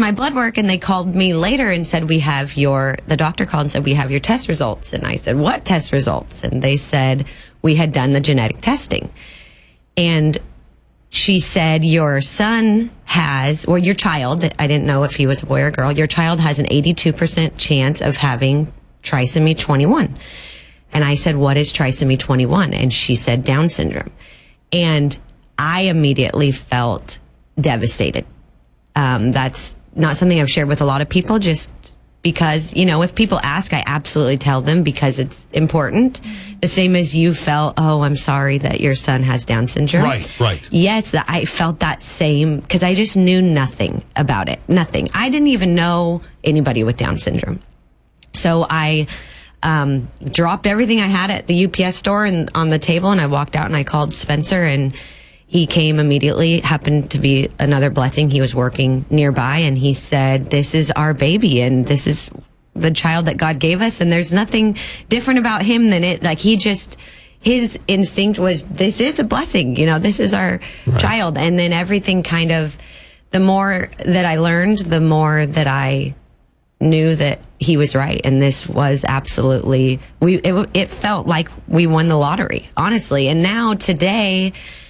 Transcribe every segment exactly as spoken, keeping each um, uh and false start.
my blood work, and they called me later and said, we have your, the doctor called and said, we have your test results. And I said, what test results? And they said, we had done the genetic testing. And she said, your son has, or your child, I didn't know if he was a boy or a girl, your child has an eighty-two percent chance of having trisomy twenty-one. And I said, what is trisomy twenty-one? And she said, Down syndrome. And I immediately felt devastated. Um, that's not something I've shared with a lot of people, just because, you know, if people ask, I absolutely tell them because it's important. The same as you felt, oh, I'm sorry that your son has Down syndrome. Right, right. Yes, that I felt that same, because I just knew nothing about it. Nothing. I didn't even know anybody with Down syndrome. So I um, dropped everything I had at the U P S store and on the table, and I walked out and I called Spencer, and he came immediately. Happened to be another blessing. He was working nearby, and he said, this is our baby, and this is the child that God gave us, and there's nothing different about him than it. Like, he just, his instinct was, this is a blessing, you know, this is our right. child. And then everything kind of, the more that I learned, the more that I knew that he was right. And this was absolutely, we, it, it felt like we won the lottery, honestly. And now today,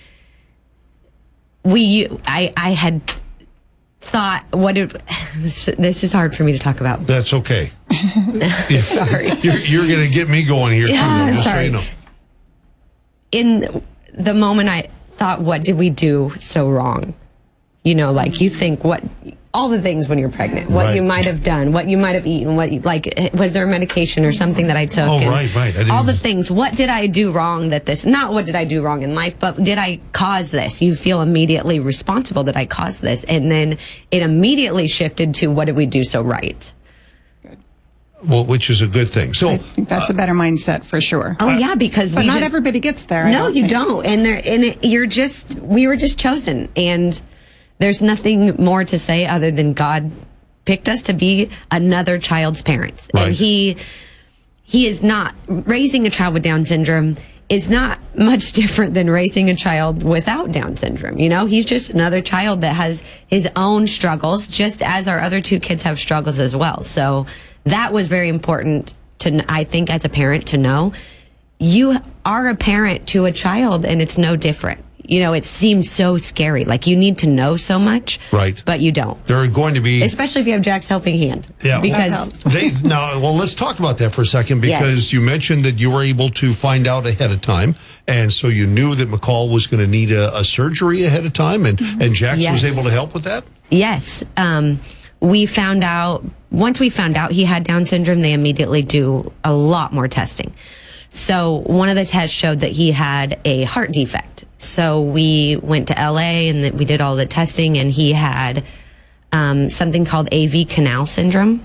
we, I, I had thought, what did, this is hard for me to talk about. That's okay. Sorry. You're, you're going to get me going here, too. Yeah, Just sorry. so you know. In the moment, I thought, what did we do so wrong? You know, like, you think what, all the things when you're pregnant, what Right. you might have done, what you might have eaten, what, you- like, was there medication or something that I took? Oh, And right, right. I didn't all the even- things. What did I do wrong that this, not what did I do wrong in life, but did I cause this? You feel immediately responsible that I caused this. And then it immediately shifted to, what did we do so right? Well, which is a good thing. So I think that's a better mindset for sure. Oh, yeah, because But we not just- everybody gets there. I No, don't you think. don't. And there, and it, you're just, we were just chosen. And there's nothing more to say other than God picked us to be another child's parents. Right. And he, he is not, raising a child with Down syndrome is not much different than raising a child without Down syndrome. You know, he's just another child that has his own struggles, just as our other two kids have struggles as well. So that was very important to, I think, as a parent, to know. You are a parent to a child, and it's no different. You know, it seems so scary. Like, you need to know so much, Right. but you don't. there are going to be... Especially if you have Jack's helping hand. Yeah. Because That helps. they now, well, let's talk about that for a second, because Yes. you mentioned that you were able to find out ahead of time, and so you knew that McCall was going to need a, a surgery ahead of time, and and Jax Yes. was able to help with that. Yes. Um, we found out, once we found out he had Down syndrome, they immediately do a lot more testing. So one of the tests showed that he had a heart defect. So we went to L A and th- we did all the testing, and he had um, something called A V canal syndrome,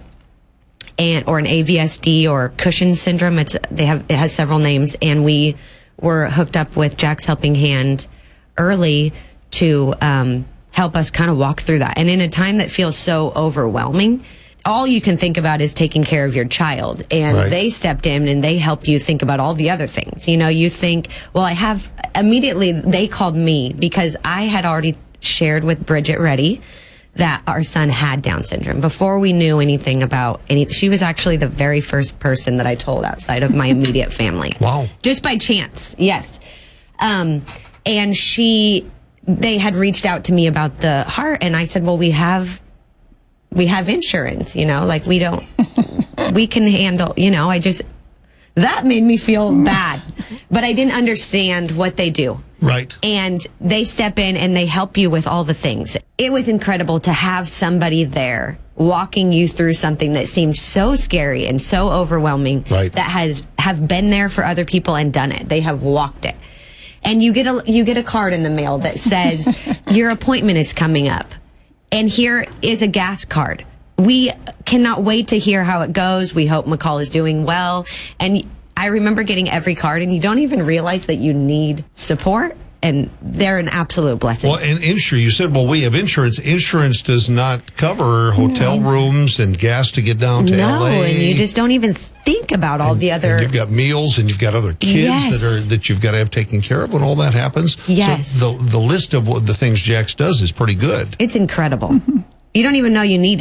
and or an A V S D or Cushing syndrome. It's they have it has several names, and we were hooked up with Jack's Helping Hand early to um, help us kind of walk through that. And in a time that feels so overwhelming, all you can think about is taking care of your child. And Right. they stepped in and they help you think about all the other things. You know, you think, well, I have, immediately they called me because I had already shared with Bridget Reddy that our son had Down syndrome before we knew anything about any. She was actually the very first person that I told outside of my immediate family. Wow. Just by chance. Yes. Um, and she, they had reached out to me about the heart, and I said, well, we have, we have insurance, you know, like we don't, we can handle, you know, I just, that made me feel bad, but I didn't understand what they do. Right. And they step in and they help you with all the things. It was incredible to have somebody there walking you through something that seemed so scary and so overwhelming. Right. That has have been there for other people and done it. They have walked it. And you get a you get a card in the mail that says your appointment is coming up. And here is a gas card. We cannot wait to hear how it goes. We hope McCall is doing well. And I remember getting every card, and you don't even realize that you need support, and they're an absolute blessing. Well, and insurance, you said, well, we have insurance. Insurance does not cover hotel rooms and gas to get down to no, L A. and you just don't even think about all And- the other. and you've got meals, and you've got other kids Yes. that are that you've got to have taken care of when all that happens. Yes. So the the list of what the things Jax does is pretty good. It's incredible. You don't even know you need